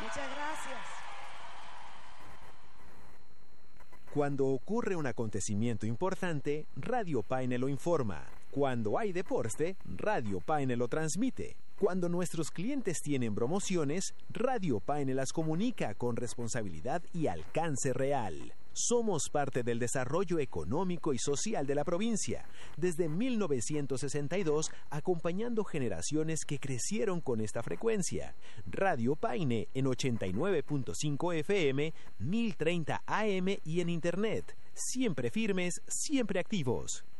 Muchas gracias. Cuando ocurre un acontecimiento importante, Radio Paine lo informa. Cuando hay deporte, Radio Paine lo transmite. Cuando nuestros clientes tienen promociones, Radio Paine las comunica con responsabilidad y alcance real. Somos parte del desarrollo económico y social de la provincia, desde 1962, acompañando generaciones que crecieron con esta frecuencia. Radio Paine en 89.5 FM, 1030 AM y en Internet. Siempre firmes, siempre activos.